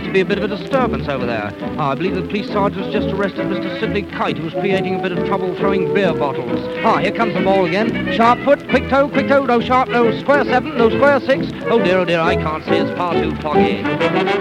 to be a bit of a disturbance over there. I believe the police sergeant's just arrested Mr. Sidney Kite, who was creating a bit of trouble throwing beer bottles. Here comes the ball again. Sharp foot, quick toe, no sharp, no square 7, no square 6. Oh dear, I can't see, it's far too foggy.